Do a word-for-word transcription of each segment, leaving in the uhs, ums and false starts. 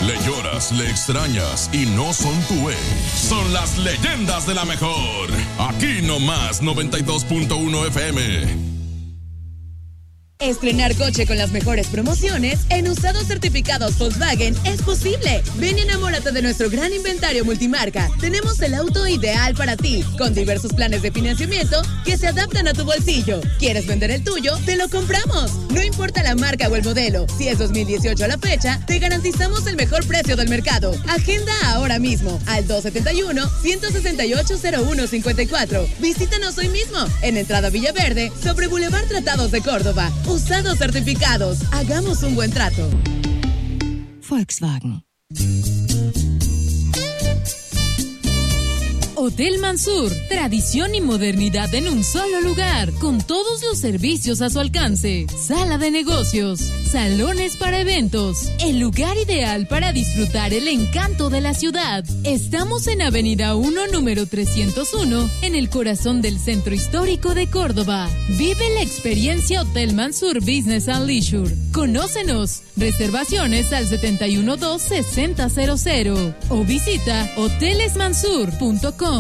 Le lloras, le extrañas y no son tu ex. Son las leyendas de la mejor. Aquí nomás noventa y dos punto uno F M. Estrenar coche con las mejores promociones en usados certificados Volkswagen es posible. Ven y enamórate de nuestro gran inventario multimarca. Tenemos el auto ideal para ti, con diversos planes de financiamiento que se adaptan a tu bolsillo. ¿Quieres vender el tuyo? ¡Te lo compramos! No importa la marca o el modelo. Si es dos mil dieciocho a la fecha, te garantizamos el mejor precio del mercado. Agenda ahora mismo al dos siete uno, uno seis ocho, cero uno cinco cuatro. Visítanos hoy mismo en Entrada Villaverde, sobre Boulevard Tratados de Córdoba. Usados certificados. Hagamos un buen trato. Volkswagen. Hotel Mansur, tradición y modernidad en un solo lugar, con todos los servicios a su alcance. Sala de negocios, salones para eventos, el lugar ideal para disfrutar el encanto de la ciudad. Estamos en Avenida uno, número trescientos uno, en el corazón del centro histórico de Córdoba. Vive la experiencia Hotel Mansur Business and Leisure. Conócenos. Reservaciones al siete uno dos, seis cero cero cero o visita hoteles mansur punto com.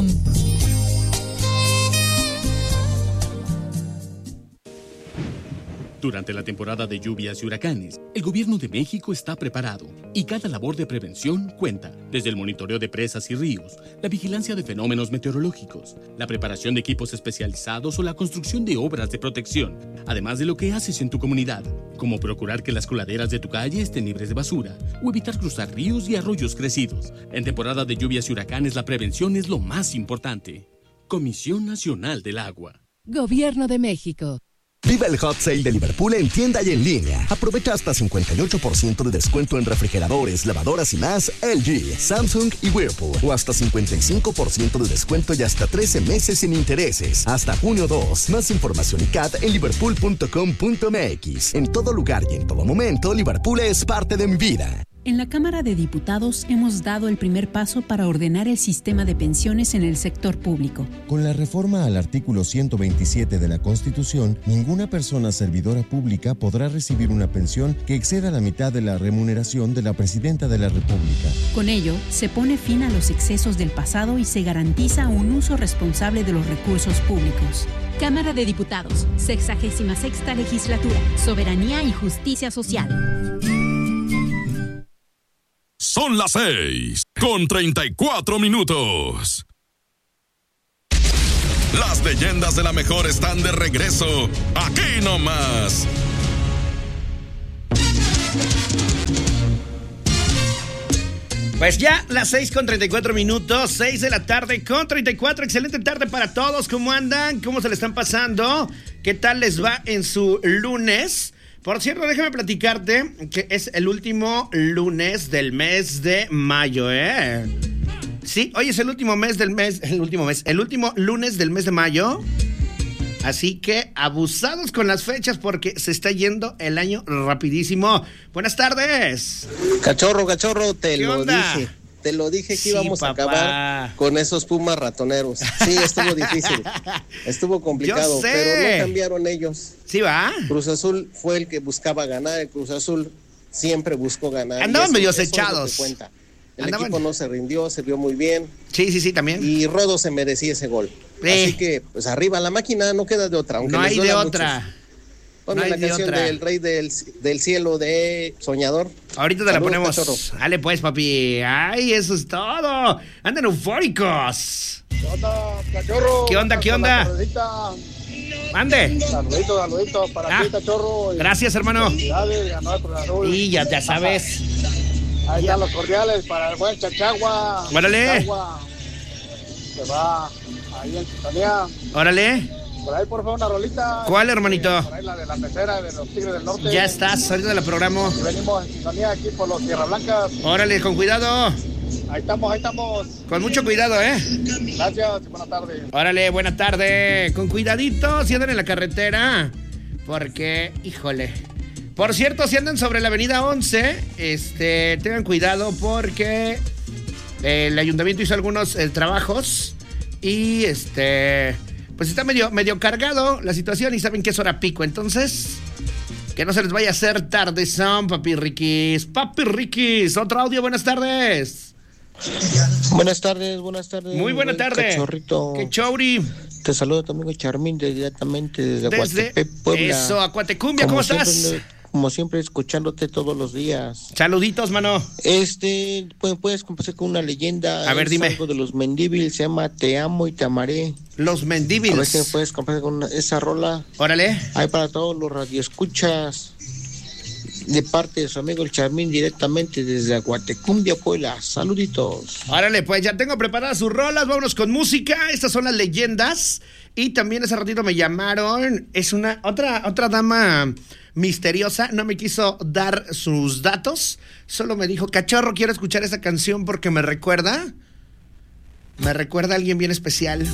Durante la temporada de lluvias y huracanes, el gobierno de México está preparado y cada labor de prevención cuenta, desde el monitoreo de presas y ríos, la vigilancia de fenómenos meteorológicos, la preparación de equipos especializados o la construcción de obras de protección, además de lo que haces en tu comunidad, como procurar que las coladeras de tu calle estén libres de basura o evitar cruzar ríos y arroyos crecidos. En temporada de lluvias y huracanes, la prevención es lo más importante. Comisión Nacional del Agua. Gobierno de México. Viva el Hot Sale de Liverpool en tienda y en línea. Aprovecha hasta cincuenta y ocho por ciento de descuento en refrigeradores, lavadoras y más L G, Samsung y Whirlpool. O hasta cincuenta y cinco por ciento de descuento y hasta trece meses sin intereses. Hasta junio dos. Más información y C A T en liverpool punto com punto m x. En todo lugar y en todo momento, Liverpool es parte de mi vida. En la Cámara de Diputados hemos dado el primer paso para ordenar el sistema de pensiones en el sector público. Con la reforma al artículo ciento veintisiete de la Constitución, ninguna persona servidora pública podrá recibir una pensión que exceda la mitad de la remuneración de la Presidenta de la República. Con ello, se pone fin a los excesos del pasado y se garantiza un uso responsable de los recursos públicos. Cámara de Diputados, sexagésima sexta legislatura, soberanía y justicia social. Son las seis, con treinta y cuatro minutos. Las leyendas de la mejor están de regreso, aquí nomás. Pues ya, las seis con treinta y cuatro minutos, seis de la tarde con treinta y cuatro. Excelente tarde para todos. ¿Cómo andan? ¿Cómo se le están pasando? ¿Qué tal les va en su lunes? Por cierto, déjame platicarte que es el último lunes del mes de mayo, ¿eh? Sí, hoy es el último mes del mes, el último mes, el último lunes del mes de mayo. Así que abusados con las fechas porque se está yendo el año rapidísimo. Buenas tardes. Cachorro, cachorro, te lo onda? dije. Te lo dije que sí, íbamos papá. a acabar con esos Pumas ratoneros. Sí, estuvo difícil. Estuvo complicado, pero no cambiaron ellos. Sí, va. Cruz Azul fue el que buscaba ganar. El Cruz Azul siempre buscó ganar. Andaban medio eso, echados. eso es lo que cuenta. El Andaban... equipo no se rindió, se vio muy bien. Sí, sí, sí, también. Y Rodo se merecía ese gol. Eh. Así que, pues arriba la máquina, no queda de otra. Aunque no hay de otra. Muchos. Ponme no la canción otra. del Rey del, del Cielo de Soñador. Ahorita te Saludos, la ponemos. Cachorro. Dale pues, papi. Ay, eso es todo. Andan eufóricos. ¿Qué onda, cachorro? ¿Qué onda, qué onda? Mande. Saludito, saludito para ah, ti, cachorro. Gracias, hermano. Y ya, ya sabes. Ahí están los cordiales para el buen Chachagua. Órale. Chachagua. Se va ahí en sintonía. Órale. Por ahí, por favor, una rolita. ¿Cuál, hermanito? Por ahí la de la pecera de los Tigres del Norte. Ya estás, saliendo de la programa. Y venimos en sintonía aquí por los Tierra Blancas. Órale, con cuidado. Ahí estamos, ahí estamos. Con mucho cuidado, ¿eh? Gracias y buena tarde. Órale, buena tarde. Con cuidadito, si andan en la carretera. Porque, híjole. Por cierto, si andan sobre la avenida once, este, tengan cuidado porque el ayuntamiento hizo algunos eh, trabajos y este... pues está medio, medio cargado la situación y saben que es hora pico, entonces Que no se les vaya a hacer tarde, son papi riquis. Papi riquis, otro audio, buenas tardes. Buenas tardes, buenas tardes. Muy buena tarde. Cachorrito. Que chauri. Te saludo tu amigo Charmín directamente desde, desde Aguatepec, Puebla. Eso, Acuatecumbia, ¿cómo siempre, estás? Como siempre, escuchándote todos los días. Saluditos, mano. Este, pues, puedes comenzar con una leyenda. A ver, es dime. Algo de los Mendíbiles, se llama Te amo y te amaré. Los Mendíbiles. A ver si puedes comenzar con una, esa rola. Órale. Ahí para todos los radioescuchas. De parte de su amigo el Charmín directamente desde Aguatecumbia, Puebla. Saluditos. Órale, pues ya tengo preparadas sus rolas. Vámonos con música. Estas son las leyendas. Y también hace ratito me llamaron. Es una otra, otra dama misteriosa. No me quiso dar sus datos. Solo me dijo, cachorro, quiero escuchar esa canción porque me recuerda. Me recuerda a alguien bien especial.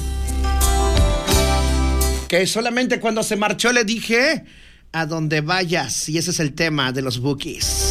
Que solamente cuando se marchó le dije... A donde vayas, y ese es el tema de los Bookies.